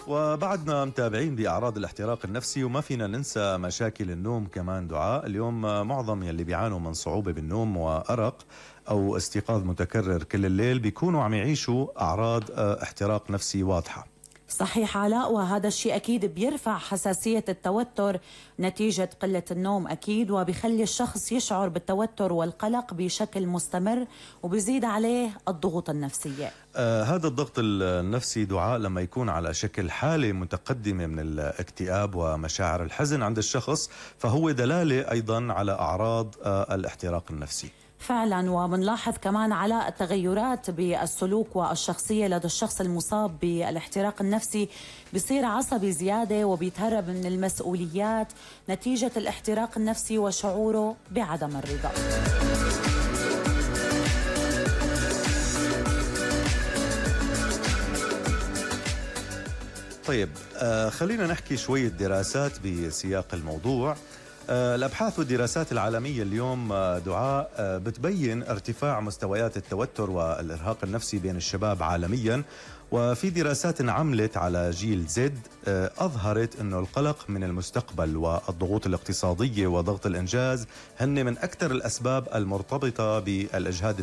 وبعدنا متابعين بأعراض الاحتراق النفسي، وما فينا ننسى مشاكل النوم كمان دعاء. اليوم معظم يلي بيعانوا من صعوبة بالنوم وأرق أو استيقاظ متكرر كل الليل بيكونوا عم يعيشوا أعراض احتراق نفسي واضحة. صحيح علاء، وهذا الشيء أكيد بيرفع حساسية التوتر نتيجة قلة النوم أكيد، وبيخلي الشخص يشعر بالتوتر والقلق بشكل مستمر وبيزيد عليه الضغوط النفسية. هذا الضغط النفسي دعاء لما يكون على شكل حالة متقدمة من الاكتئاب ومشاعر الحزن عند الشخص، فهو دلالة أيضا على أعراض الاحتراق النفسي فعلا. ومنلاحظ كمان على التغيرات بالسلوك والشخصية لدى الشخص المصاب بالاحتراق النفسي، بصير عصبي زيادة وبيتهرب من المسؤوليات نتيجة الاحتراق النفسي وشعوره بعدم الرضا. طيب خلينا نحكي شوية دراسات بسياق الموضوع. الأبحاث والدراسات العالمية اليوم دعاء بتبين ارتفاع مستويات التوتر والإرهاق النفسي بين الشباب عالميا، وفي دراسات انعملت على جيل زد أظهرت أنه القلق من المستقبل والضغوط الاقتصادية وضغط الإنجاز هن من أكثر الأسباب المرتبطة بالإجهاد